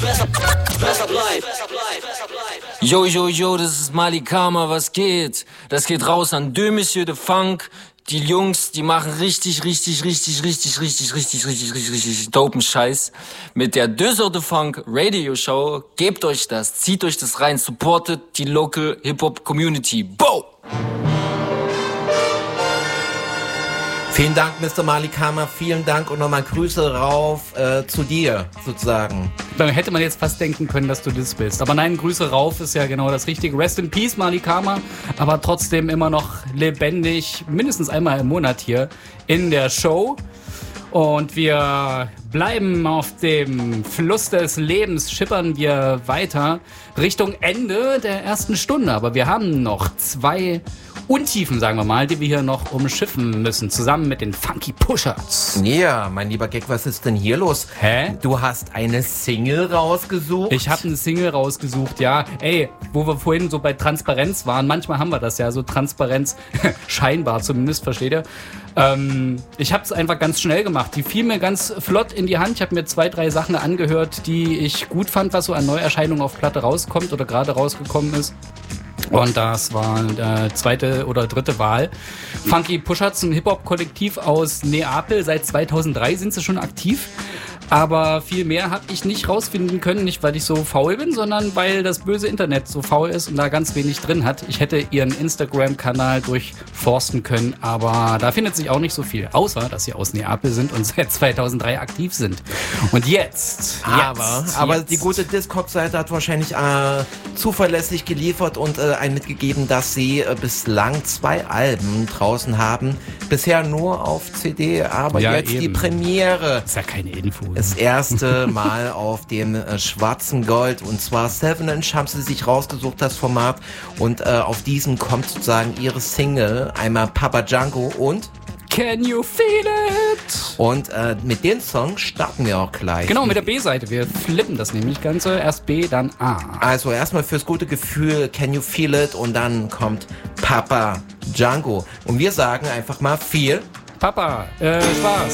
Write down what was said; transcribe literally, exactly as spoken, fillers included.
Yo, yo, yo, das ist Malik Kama, was geht? Das geht raus an Deux Monsieur de Funk. Die Jungs, die machen richtig, richtig, richtig, richtig, richtig, richtig, richtig, richtig, richtig dopen Scheiß. Mit der Deux Heures de Funk Radio Show. Gebt euch das, zieht euch das rein, supportet die Local Hip-Hop Community. Bo! Vielen Dank, Mister Malik Kama, vielen Dank und nochmal Grüße rauf äh, zu dir, sozusagen. Dann hätte man jetzt fast denken können, dass du das bist. Aber nein, Grüße rauf ist ja genau das Richtige. Rest in Peace, Malik Kama, aber trotzdem immer noch lebendig, mindestens einmal im Monat hier in der Show. Und wir bleiben auf dem Fluss des Lebens, schippern wir weiter Richtung Ende der ersten Stunde. Aber wir haben noch zwei Untiefen, sagen wir mal, die wir hier noch umschiffen müssen, zusammen mit den Funky Pushers. Ja, mein lieber Gag, was ist denn hier los? Hä? Du hast eine Single rausgesucht? Ich habe eine Single rausgesucht, ja. Ey, wo wir vorhin so bei Transparenz waren, manchmal haben wir das ja, so Transparenz, scheinbar zumindest, versteht ihr? Ähm, ich habe es einfach ganz schnell gemacht. Die fiel mir ganz flott in die Hand. Ich habe mir zwei, drei Sachen angehört, die ich gut fand, was so an Neuerscheinungen auf Platte rauskommt oder gerade rausgekommen ist. Und das war die zweite oder dritte Wahl. Funky Pushers, ein Hip-Hop-Kollektiv aus Neapel. Seit zweitausenddrei sind sie schon aktiv. Aber viel mehr habe ich nicht rausfinden können, nicht weil ich so faul bin, sondern weil das böse Internet so faul ist und da ganz wenig drin hat. Ich hätte ihren Instagram-Kanal durchforsten können, aber da findet sich auch nicht so viel. Außer, dass sie aus Neapel sind und seit zweitausenddrei aktiv sind. Und jetzt, aber, jetzt, aber jetzt. die gute Discog-Seite hat wahrscheinlich äh, zuverlässig geliefert und äh, einen mitgegeben, dass sie äh, bislang zwei Alben draußen haben. Bisher nur auf C D, aber Ja, jetzt eben. die Premiere. Ist ja keine Info. Das erste Mal auf dem äh, schwarzen Gold, und zwar Seven Inch haben sie sich rausgesucht, das Format, und äh, auf diesem kommt sozusagen ihre Single, einmal Papa Django und Can you feel it? und äh, mit den Songs starten wir auch gleich. Genau, mit der B-Seite. Wir flippen das nämlich Ganze. Erst B, dann A. Also erstmal fürs gute Gefühl Can You Feel It und dann kommt Papa Django. Und wir sagen einfach mal viel Papa, äh, Spaß.